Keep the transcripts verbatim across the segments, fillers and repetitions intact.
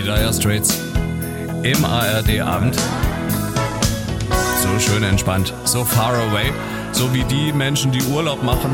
Die Dire Straits im A R D-Abend. So schön entspannt, so far away, so wie die Menschen, die Urlaub machen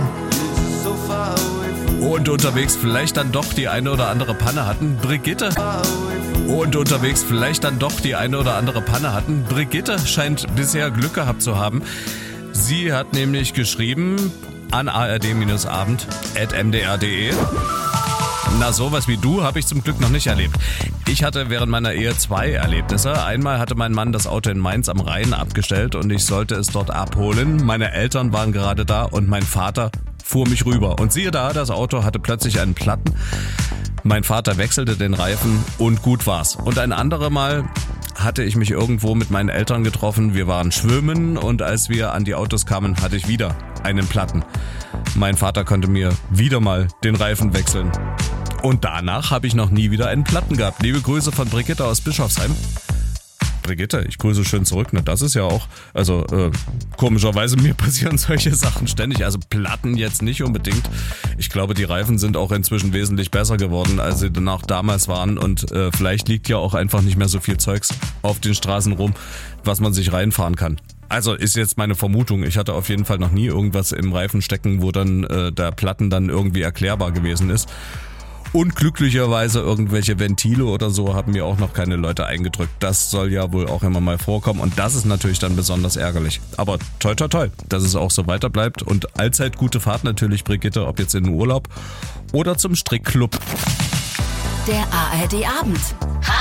und unterwegs vielleicht dann doch die eine oder andere Panne hatten. Brigitte. Und unterwegs vielleicht dann doch die eine oder andere Panne hatten. Brigitte scheint bisher Glück gehabt zu haben. Sie hat nämlich geschrieben an a r d abend at m d r punkt d e. Na, sowas wie du habe ich zum Glück noch nicht erlebt. Ich hatte während meiner Ehe zwei Erlebnisse. Einmal hatte mein Mann das Auto in Mainz am Rhein abgestellt und ich sollte es dort abholen. Meine Eltern waren gerade da und mein Vater fuhr mich rüber. Und siehe da, das Auto hatte plötzlich einen Platten. Mein Vater wechselte den Reifen und gut war's. Und ein anderes Mal hatte ich mich irgendwo mit meinen Eltern getroffen. Wir waren schwimmen und als wir an die Autos kamen, hatte ich wieder einen Platten. Mein Vater konnte mir wieder mal den Reifen wechseln. Und danach habe ich noch nie wieder einen Platten gehabt. Liebe Grüße von Brigitte aus Bischofsheim. Brigitte, ich grüße schön zurück. Ne, das ist ja auch, also äh, komischerweise, mir passieren solche Sachen ständig. Also Platten jetzt nicht unbedingt. Ich glaube, die Reifen sind auch inzwischen wesentlich besser geworden, als sie danach damals waren. Und äh, vielleicht liegt ja auch einfach nicht mehr so viel Zeugs auf den Straßen rum, was man sich reinfahren kann. Also ist jetzt meine Vermutung. Ich hatte auf jeden Fall noch nie irgendwas im Reifen stecken, wo dann äh, der Platten dann irgendwie erklärbar gewesen ist. Und glücklicherweise irgendwelche Ventile oder so haben mir auch noch keine Leute eingedrückt. Das soll ja wohl auch immer mal vorkommen und das ist natürlich dann besonders ärgerlich. Aber toi toi toi, dass es auch so weiter bleibt und allzeit gute Fahrt natürlich, Brigitte, ob jetzt in den Urlaub oder zum Strickclub. Der A R D-Abend.